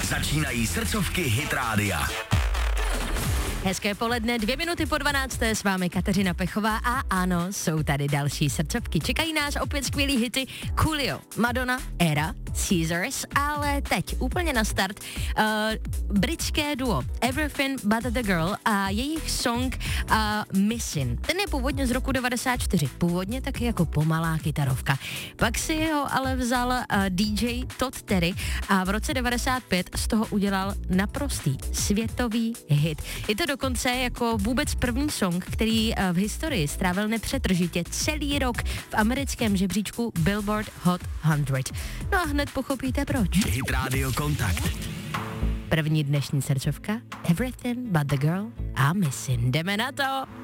Začínají srdcovky Hit Rádia. Hezké poledne, 2 minuty po 12. S vámi Kateřina Pechová a ano, jsou tady další srdcovky. Čekají nás opět skvělý hity Coolio, Madonna, Era, Caesars, ale teď úplně na start britské duo Everything But The Girl a jejich song Missing. Ten je původně z roku 94, původně taky jako pomalá kytarovka. Pak si ho ale vzal DJ Todd Terry a v roce 95 z toho udělal naprostý světový hit. Je to dokonce jako vůbec první song, který v historii strávil nepřetržitě celý rok v americkém žebříčku Billboard Hot 100. No a hned pochopíte proč. Hit Radio Kontakt. První dnešní srdcovka Everything But The Girl a Missing. Jdeme na to!